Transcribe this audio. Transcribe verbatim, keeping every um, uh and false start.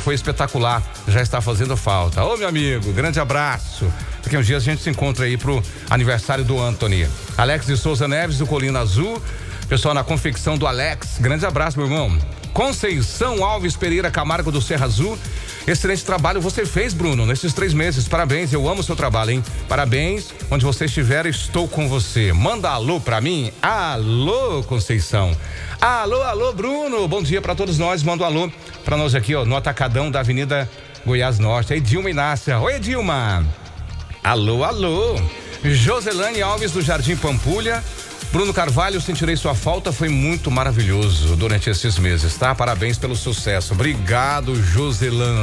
foi espetacular, já está fazendo falta. Ô, meu amigo, grande abraço. Daqui uns dias a gente se encontra aí pro aniversário do Anthony. Alex de Souza Neves, do Colina Azul. Pessoal na confecção do Alex, grande abraço, meu irmão. Conceição Alves Pereira Camargo, do Serra Azul. Excelente trabalho você fez, Bruno, nesses três meses. Parabéns, eu amo o seu trabalho, hein? Parabéns, onde você estiver, estou com você. Manda alô pra mim. Alô, Conceição. Alô, alô, Bruno. Bom dia pra todos nós. Manda um alô pra nós aqui, ó, no Atacadão da Avenida Goiás Norte. Aí, Dilma Inácia. Oi, Dilma. Alô, alô. Joselane Alves, do Jardim Pampulha. Bruno Carvalho, sentirei sua falta, foi muito maravilhoso durante esses meses, tá? Parabéns pelo sucesso. Obrigado, Joselane.